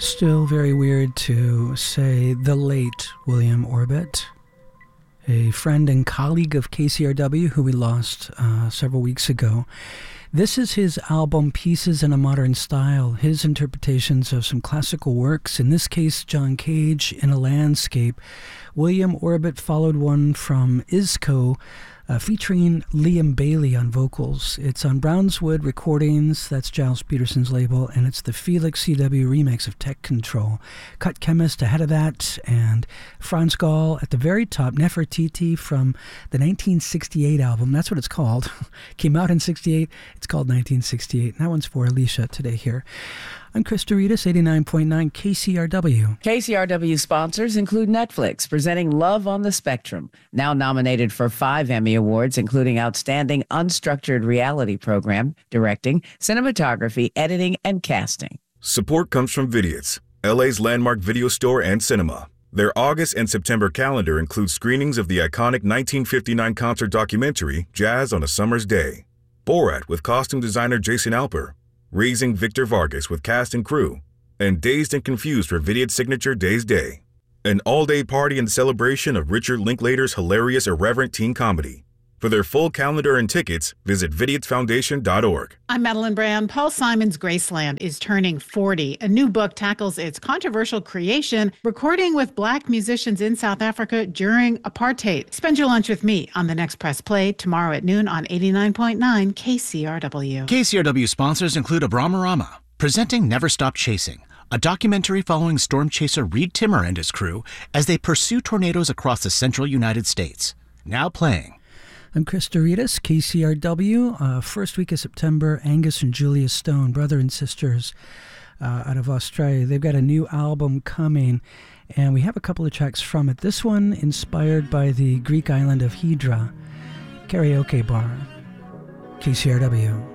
Still very weird to say the late William Orbit, a friend and colleague of KCRW who we lost several weeks ago. This is his album, Pieces in a Modern Style, his interpretations of some classical works, in this case, John Cage, In a Landscape. William Orbit followed one from Isco, featuring Liam Bailey on vocals. It's on Brownswood Recordings, that's Giles Peterson's label, and it's the Felix CW remix of Tech Control. Cut Chemist ahead of that, and Franz Gall at the very top, Nefertiti from the 1968 album. That's what it's called. Came out in 68. It's called 1968. And that one's for Alicia today here. I'm Chris Doritas, 89.9 KCRW. KCRW sponsors include Netflix, presenting Love on the Spectrum, now nominated for 5 Emmy Awards, including Outstanding Unstructured Reality Program, Directing, Cinematography, Editing, and Casting. Support comes from Vidiot's, LA's landmark video store and cinema. Their August and September calendar includes screenings of the iconic 1959 concert documentary, Jazz on a Summer's Day, Borat with costume designer Jason Alper, Raising Victor Vargas with cast and crew, and Dazed and Confused for Vidiot's signature Days Day. An all-day party in celebration of Richard Linklater's hilarious irreverent teen comedy. For their full calendar and tickets, visit vidiotsfoundation.org. I'm Madeline Brand. Paul Simon's Graceland is turning 40. A new book tackles its controversial creation, recording with Black musicians in South Africa during apartheid. Spend your lunch with me on the next Press Play tomorrow at noon on 89.9 KCRW. KCRW sponsors include Abramarama, presenting Never Stop Chasing, a documentary following storm chaser Reed Timmer and his crew as they pursue tornadoes across the central United States. Now playing. I'm Chris Doritas, KCRW. First week of September, Angus and Julia Stone, brother and sisters out of Australia. They've got a new album coming, and we have a couple of tracks from it. This one inspired by the Greek island of Hydra, Karaoke Bar, KCRW.